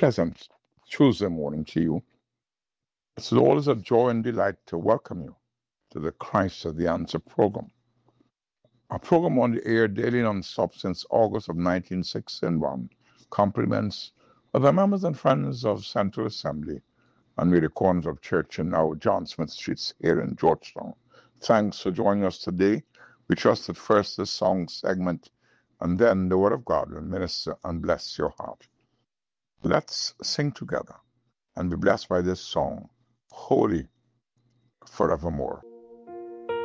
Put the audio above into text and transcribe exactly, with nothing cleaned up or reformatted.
pleasant Tuesday morning to you. It's always a joy and delight to welcome you to the Christ of the Answer program. Our program on the air daily non-stop since August of nineteen sixty-one. Compliments of the members and friends of Central Assembly and the corners of church in our John Smith Streets here in Georgetown. Thanks for joining us today. We trust that first the song segment and then the Word of God will minister and bless your heart. Let's sing together and be blessed by this song, Holy Forevermore.